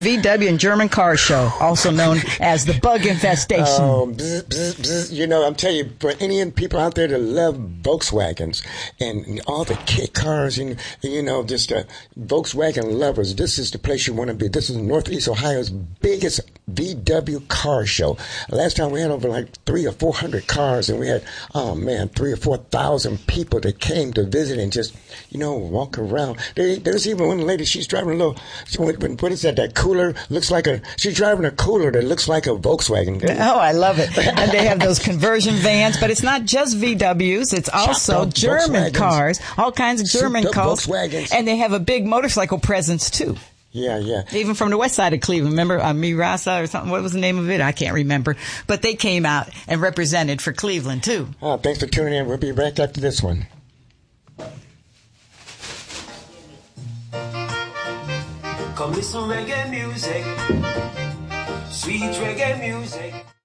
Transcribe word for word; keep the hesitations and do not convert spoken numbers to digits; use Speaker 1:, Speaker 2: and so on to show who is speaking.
Speaker 1: V W and German Car Show, also known as the Bug Infestation.
Speaker 2: Oh, bzz, bzz, bzz. You know, I'm telling you, for any people out there that love Volkswagens and all the kit cars and, you know, just uh, Volkswagen lovers, this is the place you want to be. This is Northeast Ohio's biggest V W car show. Last time we had over like three or four hundred cars, and we had, oh man, three or four thousand people that came to visit and just, you know, walk around. There, there's even one lady, she's driving a little, what is that, that cooler? Looks like a, she's driving a cooler that looks like a Volkswagen.
Speaker 1: Oh, I love it. And they have those conversion vans, but it's not just V Ws, it's also German cars, all kinds of German cars. Volkswagens. And they have a big motorcycle presence too.
Speaker 2: Yeah, yeah.
Speaker 1: Even from the west side of Cleveland. Remember uh, Mirasa or something? What was the name of it? I can't remember. But they came out and represented for Cleveland too.
Speaker 2: Oh, thanks for tuning in. We'll be back after this one.
Speaker 3: Come listen reggae music, sweet reggae music.